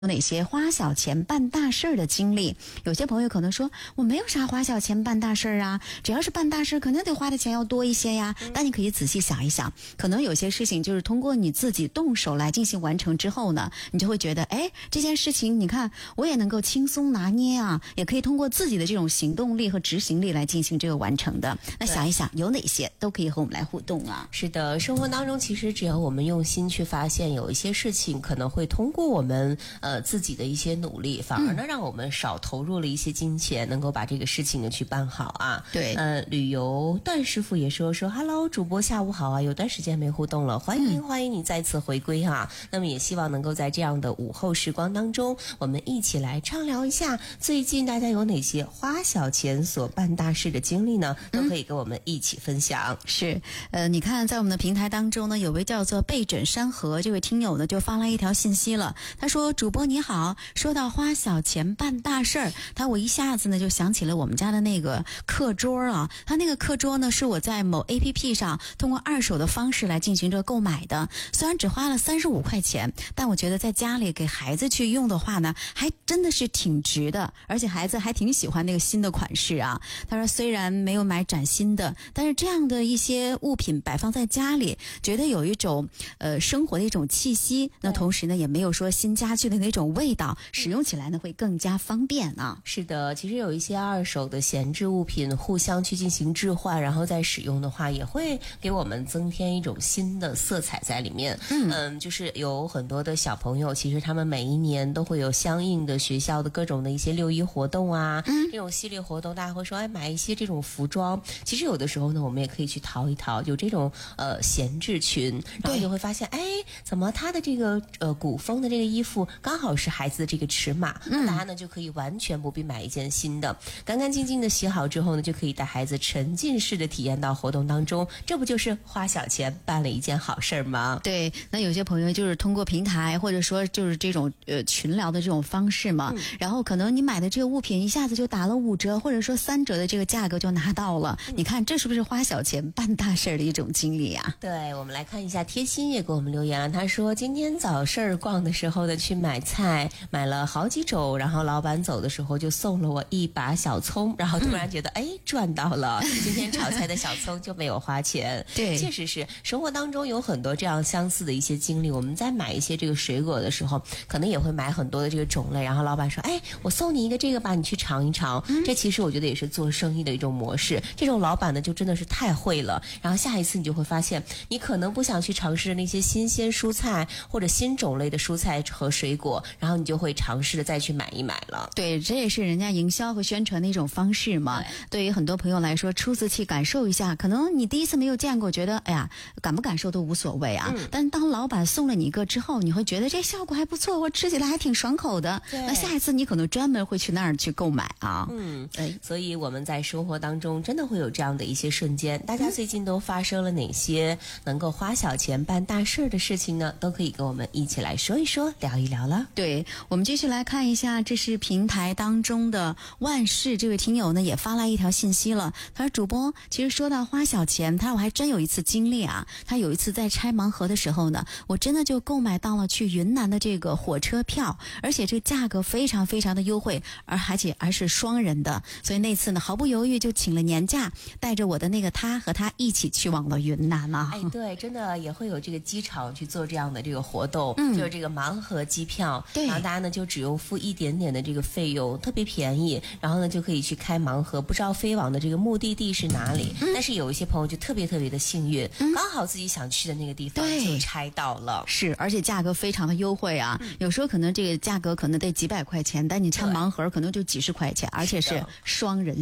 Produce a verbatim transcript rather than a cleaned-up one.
有哪些花小钱办大事儿的经历？有些朋友可能说我没有啥花小钱办大事儿啊，只要是办大事肯定得花的钱要多一些呀。但你可以仔细想一想，可能有些事情就是通过你自己动手来进行完成之后呢，你就会觉得哎，这件事情你看我也能够轻松拿捏啊，也可以通过自己的这种行动力和执行力来进行这个完成的。那想一想有哪些都可以和我们来互动啊。 是的，生活当中其实只要我们用心去发现，有一些事情可能会通过我们呃自己的一些努力，反而呢、嗯、让我们少投入了一些金钱，能够把这个事情呢去办好啊。 对， 呃，旅游段师傅也说说 ，Hello， 主播下午好啊，有段时间没互动了，欢迎、嗯、欢迎你再次回归啊。那么也希望能够在这样的午后时光当中，我们一起来畅聊一下最近大家有哪些花小钱所办大事的经历呢？都可以跟我们一起分享。 嗯、是，呃，你看在我们的平台当中呢，有位叫做背枕山河这位听友呢就发来一条信息了，他说：“主播你好，说到花小钱办大事儿，他我一下子呢就想起了我们家的那个课桌啊，他那个课桌呢是我在某 A P P 上通过二手的方式来进行着购买的，虽然只花了三十五块钱，但我觉得在家里给孩子去用的话呢，还真的是挺值的，而且孩子还挺喜欢那个新的款式啊。他说虽然没有买崭新的，但是这样的一些物品摆放在家里，觉得有一种呃生活的一种气息，那同时呢也没有说新家具的那种味道，使用起来呢会更加方便啊。 是的，其实有一些二手的闲置物品互相去进行置换，然后再使用的话，也会给我们增添一种新的色彩在里面。嗯, 嗯就是有很多的小朋友，其实他们每一年都会有相应的学校的各种的一些六一活动啊，嗯、这种系列活动，大家会说哎买一些这种服装。其实有的时候呢，我们也可以去淘一淘，有这种呃闲置群，然后就会发现哎，怎么他的这个呃古风的这个衣服刚好是孩子的这个尺码，嗯、大家呢就可以完全不必买一件新的，干干净净的洗好之后呢，就可以带孩子沉浸式的体验到活动当中，这不就是花小钱办了一件好事吗？ 对，那有些朋友就是通过平台或者说就是这种呃群聊的这种方式嘛、嗯，然后可能你买的这个物品一下子就打了五折或者说三折的这个价格就拿到了，嗯、你看这是不是花小钱办大事的一种经历啊？ 对，我们来看一下贴心也给我们留言了，他说今天早市逛的时候呢去买菜，买了好几种，然后老板走的时候就送了我一把小葱，然后突然觉得、嗯、哎赚到了，今天炒菜的小葱就没有花钱。 对， 确实是生活当中有很多这样相似的一些经历，我们在买一些这个水果的时候可能也会买很多的这个种类，然后老板说哎我送你一个这个吧，你去尝一尝、嗯、这其实我觉得也是做生意的一种模式，这种老板呢就真的是太会了，然后下一次你就会发现你可能不想去尝试那些新鲜蔬菜或者新种类的蔬菜和水果，然后你就会尝试的再去买一买了。 对，这也是人家营销和宣传的一种方式嘛。 对, 对于很多朋友来说，初次去感受一下，可能你第一次没有见过，觉得哎呀感不感受都无所谓啊、嗯、但当老板送了你一个之后，你会觉得这效果还不错，我吃起来还挺爽口的，那下一次你可能专门会去那儿去购买啊。 嗯，对，所以我们在生活当中真的会有这样的一些瞬间，大家最近都发生了哪些能够花小钱办大事的事情呢？都可以跟我们一起来说一说聊一聊了。 对，我们继续来看一下，这是平台当中的万事，这位听友呢也发来一条信息了，他说主播其实说到花小钱，他说我还真有一次经历啊，他有一次在拆盲盒的时候呢，我真的就购买到了去云南的这个火车票，而且这个价格非常非常的优惠，而而且还是双人的，所以那次呢毫不犹豫就请了年假，带着我的那个他和他一起去往了云南啊。 哎，对，真的也会有这个机场去做这样的这个活动，嗯、就是这个盲盒机票， 对， 然后大家呢就只用付一点点的这个费用，特别便宜，然后呢就可以去开盲盒，不知道飞往的这个目的地是哪里，嗯、但是有一些朋友就特别特别的幸运，嗯、刚好自己想去的那个地方就拆到了， 是，而且价格非常的优惠啊、嗯、有时候可能这个价格可能得几百块钱，但你拆盲盒可能就几十块钱，而且是双人